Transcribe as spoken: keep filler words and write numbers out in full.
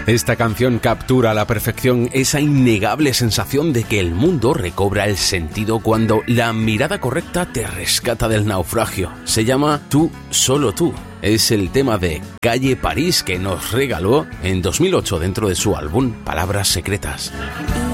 Esta canción captura a la perfección esa innegable sensación de que el mundo recobra el sentido cuando la mirada correcta te rescata del naufragio. Se llama Tú, solo tú. Es el tema de Calle París que nos regaló en dos mil ocho dentro de su álbum Palabras Secretas.